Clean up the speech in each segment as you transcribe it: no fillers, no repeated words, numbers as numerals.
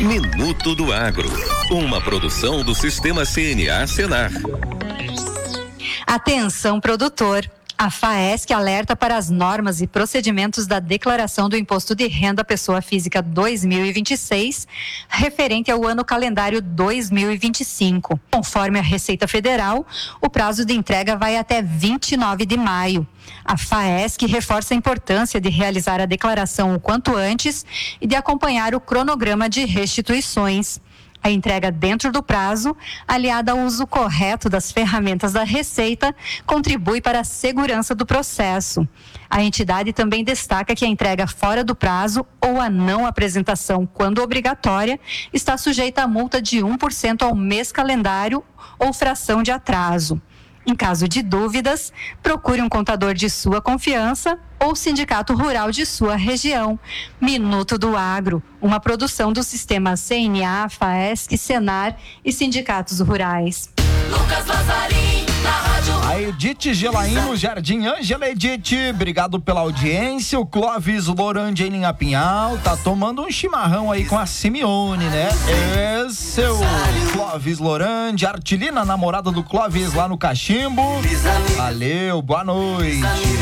Minuto do Agro, uma produção do Sistema CNA Senar. Atenção, produtor. A FAESC alerta para as normas e procedimentos da Declaração do Imposto de Renda à Pessoa Física 2026, referente ao ano calendário 2025. Conforme a Receita Federal, o prazo de entrega vai até 29 de maio. A FAESC reforça a importância de realizar a declaração o quanto antes e de acompanhar o cronograma de restituições. A entrega dentro do prazo, aliada ao uso correto das ferramentas da Receita, contribui para a segurança do processo. A entidade também destaca que a entrega fora do prazo ou a não apresentação, quando obrigatória, está sujeita a multa de 1% ao mês calendário ou fração de atraso. Em caso de dúvidas, procure um contador de sua confiança ou sindicato rural de sua região. Minuto do Agro, uma produção do Sistema CNA, FAESC, Senar e sindicatos rurais. Lucas Lazzarin, na rádio. A Edith Gelaim no Jardim Ângela. Edith, obrigado pela audiência. O Clóvis Lorandi em Linha Pinhal tá tomando um chimarrão aí com a Simeone, né? Esse é o Clóvis Lorandi. Artilina, namorada do Clóvis lá no Cachimbo. Valeu, boa noite.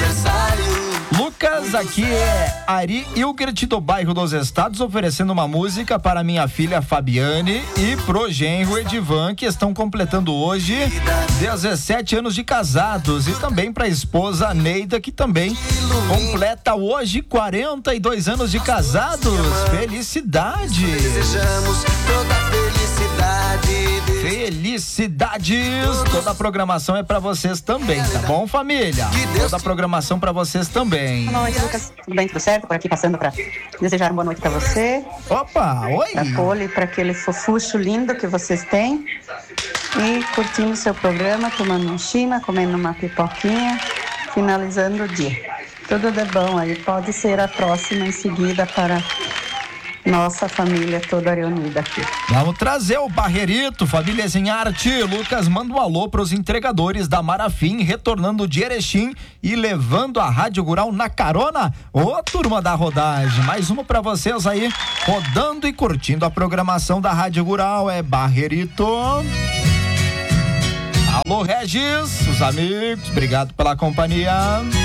Lucas, aqui é Ari Hilgert do bairro dos Estados, oferecendo uma música para minha filha Fabiane e pro genro Edivan, que estão completando hoje 17 anos de casados, e também para a esposa Neida, que também completa hoje 42 anos de casados. Felicidades! Desejamos toda a felicidade. Felicidades! Toda a programação é pra vocês também, tá bom, família? Toda a programação pra vocês também. Boa noite, Lucas. Tudo bem, tudo certo? Por aqui passando pra desejar uma boa noite pra você. Opa, oi! Pra Poli, pra aquele fofucho lindo que vocês têm. E curtindo seu programa, tomando um chima, comendo uma pipoquinha, finalizando o dia. Tudo de bom aí. Pode ser a próxima em seguida para nossa família toda reunida aqui. Vamos trazer o Barreirito, família em arte. Lucas, manda um alô pros entregadores da Marafim, retornando de Erechim e levando a Rádio Rural na carona. Ô, turma da rodagem, mais uma pra vocês aí, rodando e curtindo a programação da Rádio Rural. É Barreirito. Alô, Regis, os amigos, obrigado pela companhia.